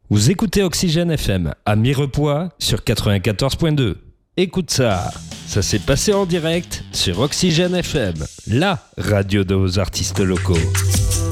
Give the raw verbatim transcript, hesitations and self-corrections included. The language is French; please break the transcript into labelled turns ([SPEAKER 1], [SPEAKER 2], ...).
[SPEAKER 1] Vous écoutez Oxygène F M à Mirepoix sur quatre-vingt-quatorze point deux. Écoute ça, ça s'est passé en direct sur Oxygène F M, la radio de vos artistes locaux.